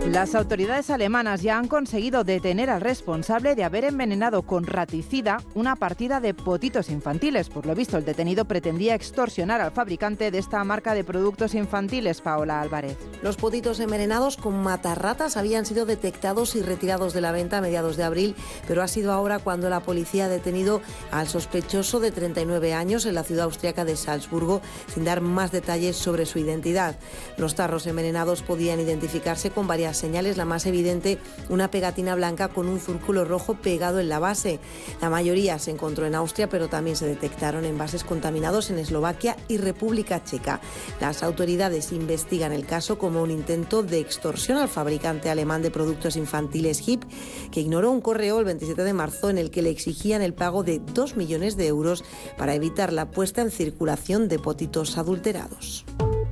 Las autoridades alemanas ya han conseguido detener al responsable de haber envenenado con raticida una partida de potitos infantiles. Por lo visto, el detenido pretendía extorsionar al fabricante de esta marca de productos infantiles, Paola Álvarez. Los potitos envenenados con matarratas habían sido detectados y retirados de la venta a mediados de abril, pero ha sido ahora cuando la policía ha detenido al sospechoso de 39 años en la ciudad austriaca de Salzburgo, sin dar más detalles sobre su identidad. Los tarros envenenados podían identificarse con varias señales, la más evidente, una pegatina blanca con un círculo rojo pegado en la base. La mayoría se encontró en Austria, pero también se detectaron envases contaminados en Eslovaquia y República Checa. Las autoridades investigan el caso como un intento de extorsión al fabricante alemán de productos infantiles HIP, que ignoró un correo el 27 de marzo en el que le exigían el pago de 2 millones de euros para evitar la puesta en circulación de potitos adulterados.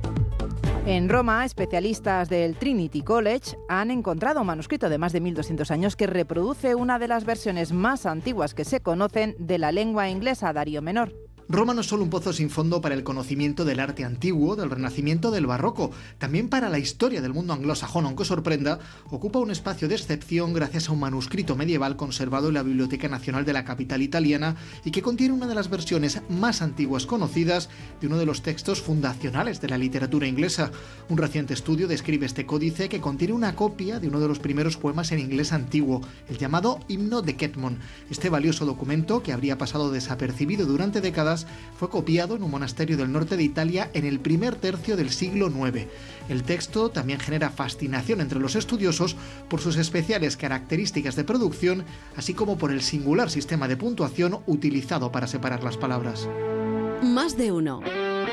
En Roma, especialistas del Trinity College han encontrado un manuscrito de más de 1200 años que reproduce una de las versiones más antiguas que se conocen de la lengua inglesa, Darío Menor. Roma no es solo un pozo sin fondo para el conocimiento del arte antiguo, del Renacimiento, del Barroco, también para la historia del mundo anglosajón, aunque sorprenda, ocupa un espacio de excepción gracias a un manuscrito medieval conservado en la Biblioteca Nacional de la capital italiana y que contiene una de las versiones más antiguas conocidas de uno de los textos fundacionales de la literatura inglesa. Un reciente estudio describe este códice que contiene una copia de uno de los primeros poemas en inglés antiguo, el llamado Himno de Ketmon. Este valioso documento, que habría pasado desapercibido durante décadas, fue copiado en un monasterio del norte de Italia en el primer tercio del siglo IX. El texto también genera fascinación entre los estudiosos por sus especiales características de producción, así como por el singular sistema de puntuación utilizado para separar las palabras. Más de uno.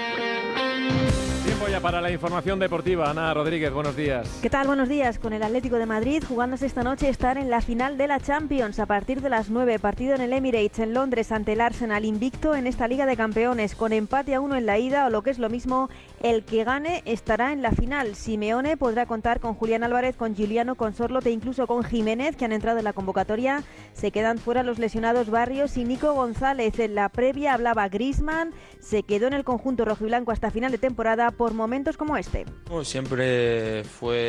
Tiempo ya para la información deportiva. Ana Rodríguez, buenos días. ¿Qué tal? Buenos días. Con el Atlético de Madrid jugándose esta noche estar en la final de la Champions a partir de las 9. Partido en el Emirates en Londres ante el Arsenal, invicto en esta Liga de Campeones, con empate a 1 en la ida, o lo que es lo mismo, el que gane estará en la final. Simeone podrá contar con Julián Álvarez, con Giuliano, con Sorloth e incluso con Jiménez, que han entrado en la convocatoria. Se quedan fuera los lesionados Barrios y Nico González. En la previa hablaba Griezmann, se quedó en el conjunto rojiblanco hasta final de temporada por momentos como este. Siempre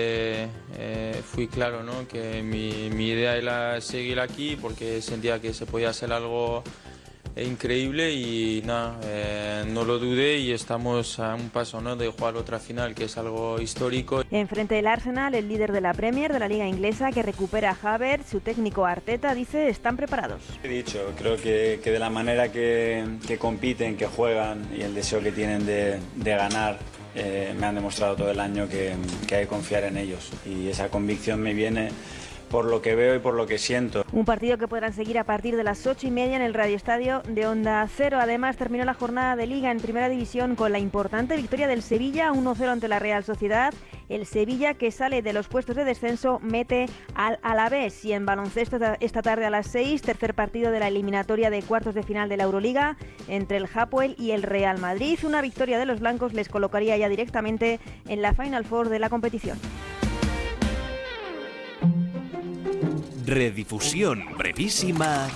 fui claro, ¿no? Que mi idea era seguir aquí porque sentía que se podía hacer algo increíble y no lo dudé y estamos a un paso, ¿no? de jugar otra final, que es algo histórico. Enfrente del Arsenal, el líder de la Premier, de la Liga Inglesa, que recupera a Havertz, su técnico Arteta dice están preparados. He dicho, creo que de la manera que compiten, que juegan y el deseo que tienen de ganar, me han demostrado todo el año que hay que confiar en ellos, y esa convicción me viene por lo que veo y por lo que siento. Un partido que podrán seguir a partir de las 8:30 en el radioestadio de Onda Cero. Además, terminó la jornada de Liga en Primera División con la importante victoria del Sevilla, 1-0 ante la Real Sociedad. El Sevilla, que sale de los puestos de descenso, mete al Alavés. Y en baloncesto, esta tarde a las 6, tercer partido de la eliminatoria de cuartos de final de la Euroliga entre el Hapoel y el Real Madrid. Una victoria de los blancos les colocaría ya directamente en la Final Four de la competición. Redifusión brevísima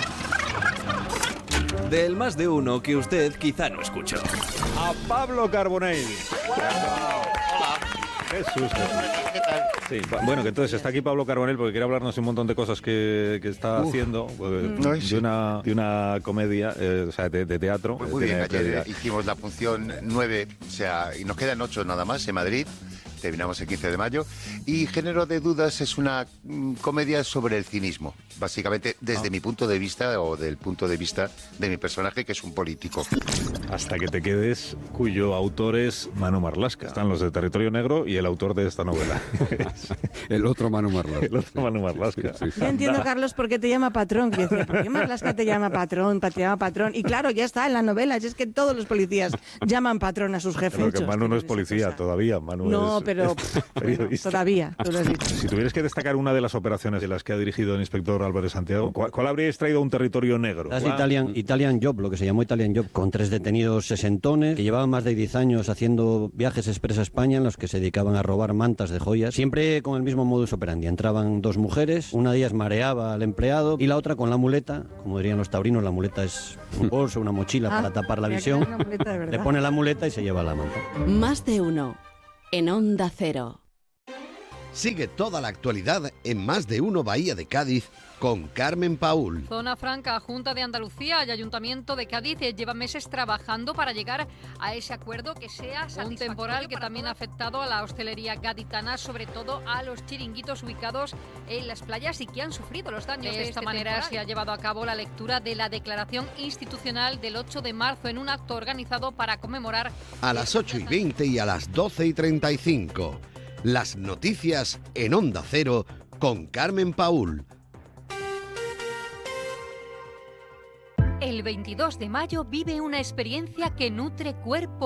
del Más de Uno que usted quizá no escuchó. A Pablo Carbonell. Hola. Qué susto. ¿Qué tal? Sí, bueno, que entonces está aquí Pablo Carbonell porque quiere hablarnos de un montón de cosas que está haciendo, de una comedia, o sea, de teatro. Muy bien, ayer hicimos la función 9, o sea, y nos quedan 8 nada más en Madrid. Terminamos el 15 de mayo. Y Género de Dudas es una comedia sobre el cinismo. Básicamente, desde mi punto de vista, o del punto de vista de mi personaje, que es un político. Hasta que te quedes, cuyo autor es Manu Marlaska. Están los de Territorio Negro y el autor de esta novela. El otro Manu Marlaska. El otro Manu Marlaska. Sí. Yo entiendo, Carlos, por qué te llama patrón. Que dice, ¿por qué Marlaska te llama patrón? Te llama patrón. Y claro, ya está en la novela. Es que todos los policías llaman patrón a sus jefes. Pero que Manu no es policía todavía. Manu no, es... pero todavía, tú lo has dicho. Si tuvieras que destacar una de las operaciones de las que ha dirigido el inspector Álvarez Santiago, ¿cuál habríais traído a un territorio negro? Italian Job, lo que se llamó Italian Job, con 3 detenidos sesentones que llevaban más de 10 años haciendo viajes express a España en los que se dedicaban a robar mantas de joyas, siempre con el mismo modus operandi. Entraban 2 mujeres, una de ellas mareaba al empleado y la otra con la muleta, como dirían los taurinos, la muleta es un bolso, una mochila para tapar la visión, le pone la muleta y se lleva la manta. Más de uno. En Onda Cero. Sigue toda la actualidad en Más de Uno Bahía de Cádiz con Carmen Paúl. Zona Franca, Junta de Andalucía y Ayuntamiento de Cádiz llevan meses trabajando para llegar a ese acuerdo que sea satisfactorio. Un temporal que también ha afectado a la hostelería gaditana, sobre todo a los chiringuitos ubicados en las playas y que han sufrido los daños de esta manera temporal. Se ha llevado a cabo la lectura de la declaración institucional del 8 de marzo en un acto organizado para conmemorar... A las 8:20 y a las 12:35. Las noticias en Onda Cero con Carmen Paúl. El 22 de mayo vive una experiencia que nutre cuerpo